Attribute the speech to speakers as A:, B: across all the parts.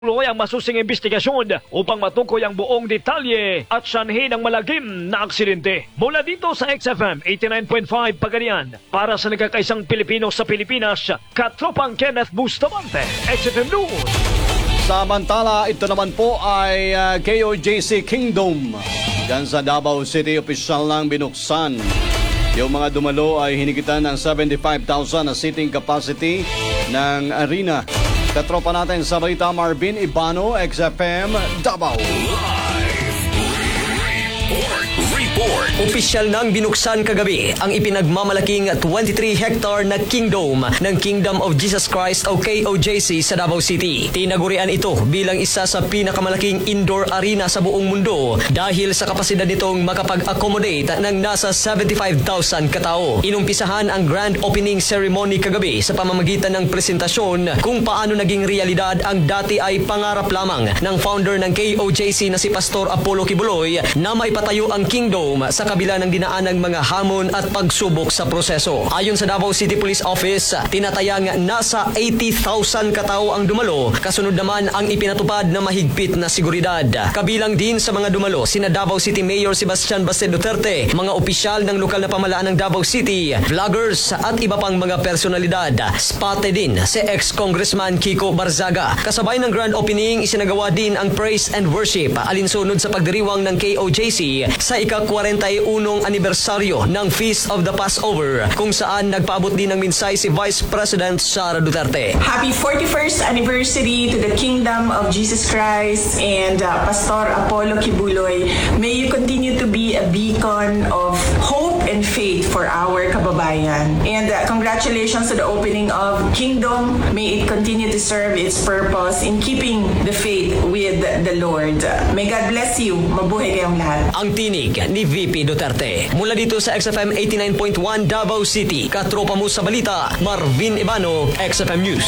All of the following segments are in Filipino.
A: Tuloy ang masusing investigasyon upang matukoy ang buong detalye at sanhi ng malagim na aksidente. Mula dito sa XFM 89.5 Pagadian, para sa nagkakaisang Pilipino sa Pilipinas, Katropang Kenneth Bustamante, XFM News.
B: Samantala, ito naman po ay KOJC Kingdom. Diyan sa Davao City, opisyal lang binuksan. Yung mga dumalo ay hinigitan ng 75,000 na seating capacity ng arena. Katropa natin sa balita, Marvin Ibano, XFM Davao.
C: Report. Opisyal nang binuksan kagabi ang ipinagmamalaking 23-hectare na kingdom ng Kingdom of Jesus Christ o KOJC sa Davao City. Tinagurian ito bilang isa sa pinakamalaking indoor arena sa buong mundo dahil sa kapasidad nitong makapag-accommodate ng nasa 75,000 katao. Inumpisahan ang grand opening ceremony kagabi sa pamamagitan ng presentasyon kung paano naging realidad ang dati ay pangarap lamang ng founder ng KOJC na si Pastor Apollo Kibuloy na maipatayo ang kingdom sa kabila ng dinaanang mga hamon at pagsubok sa proseso. Ayon sa Davao City Police Office, tinatayang nasa 80,000 katao ang dumalo, kasunod naman ang ipinatupad na mahigpit na seguridad. Kabilang din sa mga dumalo sina Davao City Mayor Sebastian Baste Duterte, mga opisyal ng lokal na pamahalaan ng Davao City, vloggers at iba pang mga personalidad. Spotted din si ex-congressman Kiko Barzaga. Kasabay ng grand opening, isinagawa din ang praise and worship alinsunod sa pagdiriwang ng KOJC sa ika-41 anibersaryo ng Feast of the Passover, kung saan nagpaabot din ng minsay si Vice President Sara Duterte.
D: Happy 41st anniversary to the Kingdom of Jesus Christ and Pastor Apollo Kibuloy. May you continue to be a beacon of hope and faith for our kababayan. And congratulations to the opening of Kingdom. May it continue to serve its purpose in keeping the faith with the Lord. May God bless you. Mabuhay kayong lahat.
C: Ang tinig ni VP Duterte. Mula dito sa XFM 89.1 Davao City, katropa mo sa balita, Marvin Ibano, XFM News.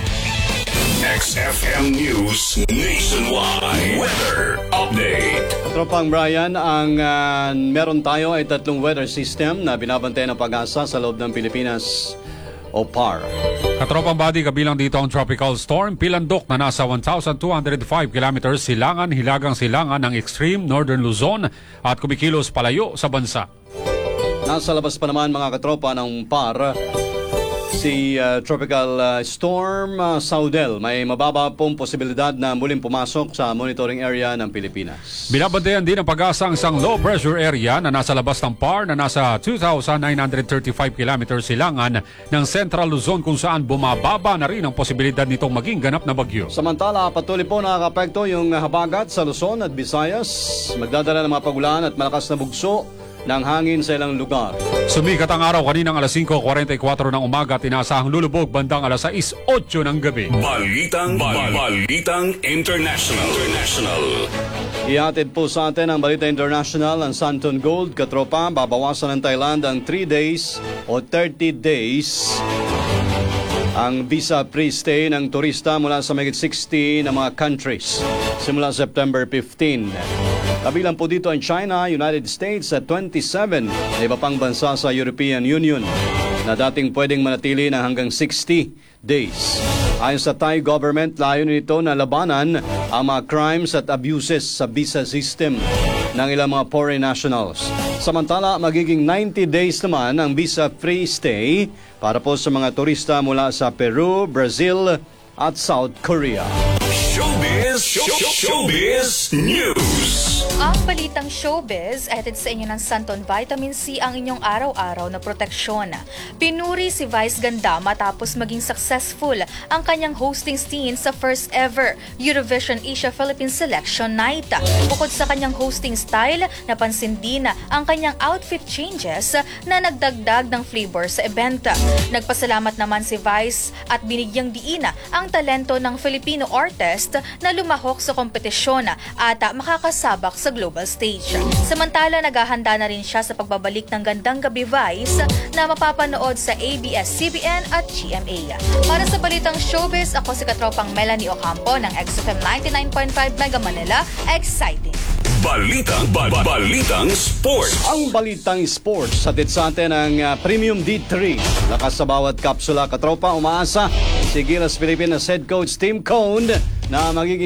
E: XFM News Nationwide Weather Update.
B: Katropang Brian, ang meron tayo ay tatlong weather system na binabantayan ng Pag-asa sa loob ng Pilipinas o PAR.
F: Katropang body, kabilang dito ang tropical storm Pilandok na nasa 1,205 kilometers hilagang silangan ng extreme northern Luzon at kumikilos palayo sa bansa.
B: Nasa labas pa naman mga katropa ng PAR si tropical storm Saudel. May mababa pong posibilidad na muling pumasok sa monitoring area ng Pilipinas.
F: Binabantayan din ng Pag-asa ang isang low pressure area na nasa labas ng PAR na nasa 2,935 kilometers silangan ng Central Luzon, kung saan bumababa na rin ang posibilidad nitong maging ganap na bagyo.
B: Samantala, patuloy po nakakapekto yung habagat sa Luzon at Visayas. Magdadala ng mga pagulan at malakas na bugso ng hangin sa ilang lugar.
F: Sumikat ang araw kaninang alas 5:44 ng umaga at inaasahang lulubog bandang alas 6:08 ng gabi.
E: Balitang International.
B: Ihatid po sa atin ang Balita International ang Santon Gold. Katropa, babawasan ng Thailand ang 3 days o 30 days ang visa-free stay ng turista mula sa mahigit 60 na mga countries simula September 15. Kabilang po dito ang China, United States at 27 na iba pang bansa sa European Union na dating pwedeng manatili ng hanggang 60 days. Ayon sa Thai government, layunin nito na labanan ang mga crimes at abuses sa visa system ng ilang mga foreign nationals. Samantala, magiging 90 days naman ang visa-free stay para po sa mga turista mula sa Peru, Brazil at South Korea.
E: Showbiz News.
G: Ang balitang showbiz, ahead sa inyo ng Santon Vitamin C, ang inyong araw-araw na proteksyon. Pinuri si Vice ganda matapos maging successful ang kanyang hosting stint sa first ever Eurovision Asia Philippines Selection Night. Bukod sa kanyang hosting style, napansin din ang kanyang outfit changes na nagdagdag ng flavor sa event. Nagpasalamat naman si Vice at binigyang diin ang talento ng Filipino artist na lumahok sa kompetisyon at makakasabak sa global stage. Samantala, naghahanda na rin siya sa pagbabalik ng Gandang Gabi Vice na mapapanood sa ABS-CBN at GMA. Para sa balitang showbiz, ako si Katropang Melanie Ocampo ng XFM 99.5 Mega Manila. Exciting!
E: Balitang Sports.
B: Ang Balitang Sports, hatid sa atin ang Premium D3. Lakas sa bawat kapsula, katropa, umaasa si Gilas Pilipinas head coach Tim Cone na magiging